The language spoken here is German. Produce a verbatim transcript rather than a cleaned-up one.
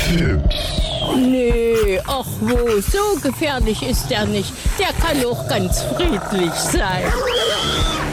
Nee, ach wo, so gefährlich ist er nicht. Der kann auch ganz friedlich sein.